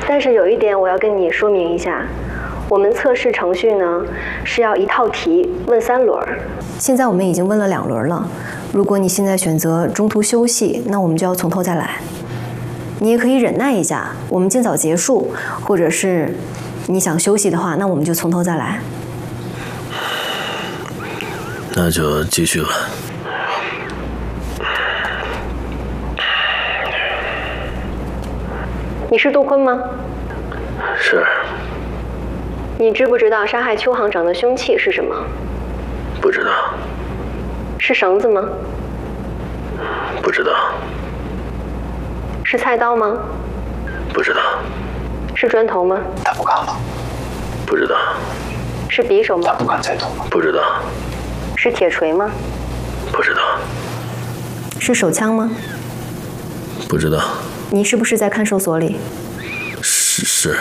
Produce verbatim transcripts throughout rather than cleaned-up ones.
但是有一点我要跟你说明一下，我们测试程序呢是要一套题问三轮。现在我们已经问了两轮了，如果你现在选择中途休息，那我们就要从头再来。你也可以忍耐一下，我们尽早结束，或者是你想休息的话，那我们就从头再来。 那就继续吧。 你是杜坤吗？ 是。 你知不知道杀害邱行长的凶器是什么？ 不知道。 是绳子吗？ 不知道。 是菜刀吗？ 不知道。 是砖头吗？ 他不敢了。 不知道。 是匕首吗？ 他不敢再动了。 不知道。 是铁锤吗？ 不知道。 是手枪吗？ 不知道。 你是不是在看守所里？ 是是。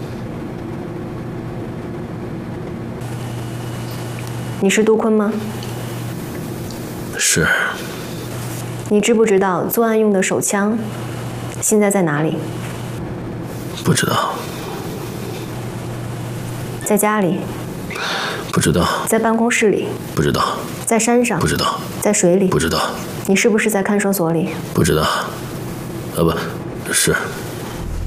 你是杜坤吗？ 是。 你知不知道作案用的手枪现在在哪里？ 不知道。 在家里？ 不知道。 在办公室里？ 不知道。 在山上？ 不知道。 在水里？ 不知道。 你是不是在看守所里？ 不知道。啊，不是。